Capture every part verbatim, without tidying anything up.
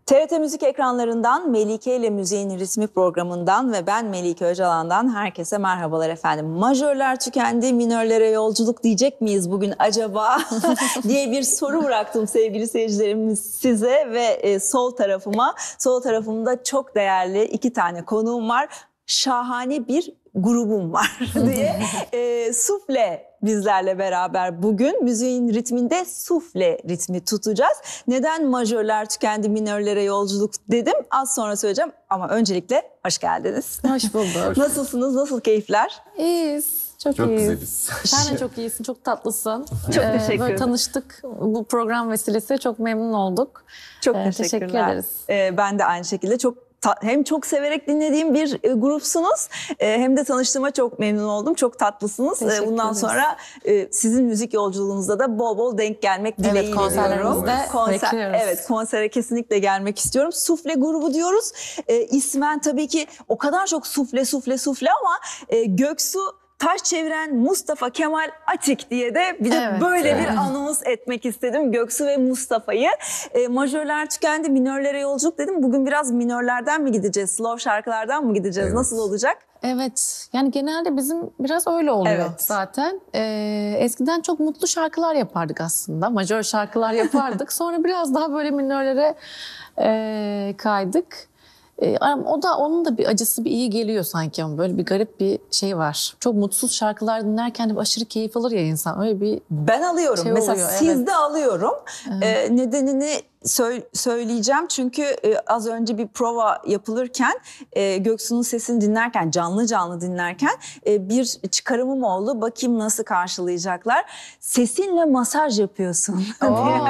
T R T Müzik ekranlarından Melike ile Müziğin Ritmi programından ve ben Melike Öcalan'dan herkese merhabalar efendim. Majörler tükendi, minörlere yolculuk diyecek miyiz bugün acaba diye bir soru bıraktım sevgili seyircilerimiz size ve e, sol tarafıma. Sol tarafımda çok değerli iki tane konuğum var. Şahane bir grubum var diye e, sufle bizlerle beraber bugün müziğin ritminde sufle ritmi tutacağız. Neden majörler tükendi, minörlere yolculuk dedim az sonra söyleyeceğim ama öncelikle hoş geldiniz. Hoş bulduk. Nasılsınız? Nasıl keyifler? İyiyiz. Çok, çok iyiyiz. güzeliz. Sen de çok iyisin, çok tatlısın. Çok ee, teşekkür ederim. Böyle tanıştık. Bu program vesilesiyle çok memnun olduk. Çok ee, teşekkürler. Teşekkür ederiz. Ee, ben de aynı şekilde çok hem çok severek dinlediğim bir e, grupsunuz e, hem de tanıştığıma çok memnun oldum. Çok tatlısınız. E, bundan ederiz. sonra e, sizin müzik yolculuğunuzda da bol bol denk gelmek Evet, dileğiyle konserlerimizde diyorum. Konser, bekliyoruz. evet, konsere kesinlikle gelmek istiyorum. Sufle grubu diyoruz. E, ismen tabii ki o kadar çok sufle sufle sufle ama e, Göksu Taş çeviren Mustafa Kemal Atik diye de bir de Evet, böyle evet. bir anons etmek istedim. Göksu ve Mustafa'yı. E, majörler tükendi, minörlere yolculuk dedim. Bugün biraz minörlerden mi gideceğiz, slow şarkılardan mı gideceğiz? Evet. Nasıl olacak? Evet, yani genelde bizim biraz öyle oluyor Evet. zaten. Ee, eskiden çok mutlu şarkılar yapardık aslında, majör şarkılar yapardık. Sonra biraz daha böyle minörlere e, kaydık. E, o da onun da bir acısı bir iyi geliyor sanki ama böyle bir garip bir şey var. Çok mutsuz şarkılar dinlerken de aşırı keyif alır ya insan. Öyle bir Ben alıyorum. şey Mesela oluyor, sizde evet. alıyorum. Ee, nedenini sö- söyleyeceğim. Çünkü e, az önce bir prova yapılırken e, Göksu'nun sesini dinlerken, canlı canlı dinlerken e, bir çıkarımım oldu. Bakayım nasıl karşılayacaklar. Sesinle masaj yapıyorsun. Oo.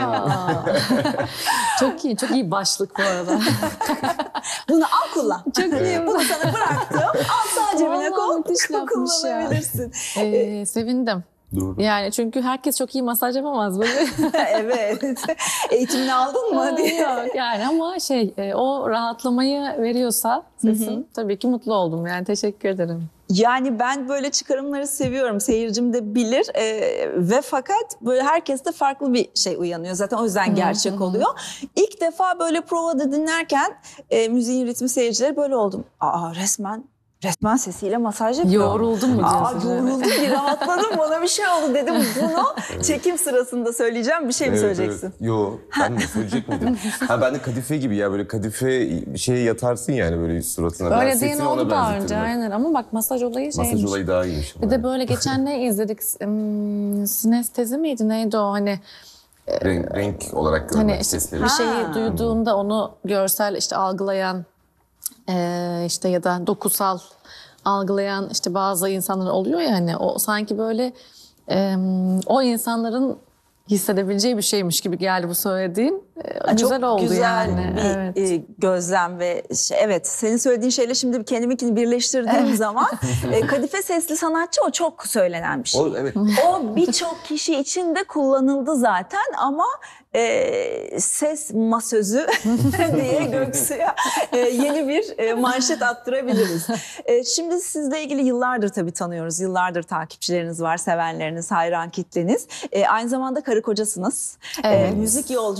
Çok iyi, çok iyi başlık bu arada. Bunu al kullan. Çok iyi. Bunu sana bıraktım. Al sağ cebine Vallahi koy. müthiş lafmış ya. Kullanabilirsin. Ee, sevindim. Doğru. Yani çünkü herkes çok iyi masaj yapamaz böyle. Evet. Eğitimini aldın mı diye. Yok yani ama şey e, o rahatlamayı veriyorsa sesim tabii ki mutlu oldum yani teşekkür ederim. Yani ben böyle çıkarımları seviyorum. Seyircim de bilir ee, ve fakat böyle herkeste farklı bir şey uyanıyor. Zaten o yüzden gerçek oluyor. İlk defa böyle provada dinlerken e, müziğin ritmi seyircileri böyle oldum. Aa resmen resmen sesiyle masaj yapıyor. Yoruldun mu Aa diyorsun? yoruldum bir rahatladım. Bana bir şey oldu dedim. Bunu çekim sırasında söyleyeceğim. Bir şey mi Evet, söyleyeceksin? evet. Yo, ben de söyleyecek miydim? Ha, ben de kadife gibi ya, böyle kadife bir şeye yatarsın yani böyle suratına. Ben Öyle diyen sesini ona oldu daha benzetirdim önce hep. aynen ama bak masaj olayı şeymiş. Masaj olayı daha iyiymiş. Bir de böyle geçen ne izledik? Hmm, sinestezi miydi neydi o hani? renk, renk olarak görmek Hani işte sesleri. bir Ha. şeyi duyduğunda onu görsel işte algılayan e, işte ya da dokusal algılayan işte bazı insanlar oluyor ya hani o sanki böyle e, o insanların hissedebileceği bir şeymiş gibi geldi bu söylediğin. E, güzel Çok oldu güzel yani. bir Evet. e, gözlem ve şey, evet senin söylediğin şeyle şimdi kendiminkini birleştirdiğim zaman e, kadife sesli sanatçı o çok söylenen bir şey. O, evet. O birçok kişi için de kullanıldı zaten ama e, ses masözü diye Göksu'ya e, yeni bir e, manşet attırabiliriz. E, şimdi sizle ilgili yıllardır tabii tanıyoruz. Yıllardır takipçileriniz var, sevenleriniz, hayran kitleniz. E, aynı zamanda karı kocasınız. Evet. E, müzik yolculuğu